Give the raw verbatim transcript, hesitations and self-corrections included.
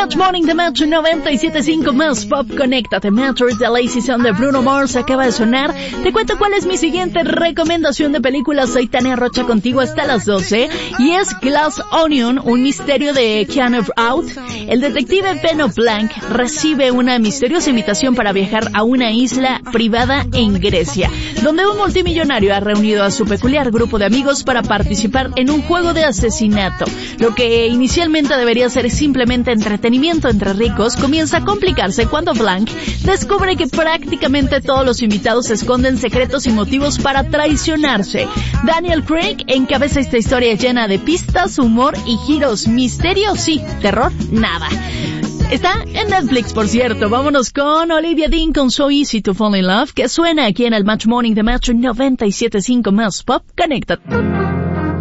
Match Morning de Metro noventa y siete punto cinco más Pop. Conéctate. Metro de Lazy Song de Bruno Mars acaba de sonar. Te cuento cuál es mi siguiente recomendación de películas. Soy Tania Rocha contigo hasta las doce. Y es Glass Onion, un misterio de Keanu Out. El detective Beno Blanc recibe una misteriosa invitación para viajar a una isla privada en Grecia, donde un multimillonario ha reunido a su peculiar grupo de amigos para participar en un juego de asesinato. Lo que inicialmente debería ser simplemente entretenimiento entre ricos comienza a complicarse cuando Blanc descubre que prácticamente todos los invitados esconden secretos y motivos para traicionarse. Daniel Craig encabeza esta historia llena de pistas, humor y giros. Misterio, sí. Terror, nada. Está en Netflix, por cierto. Vámonos con Olivia Dean con So Easy to Fall in Love, que suena aquí en el Match Morning de Metro noventa y siete punto cinco más Pop. Conéctate.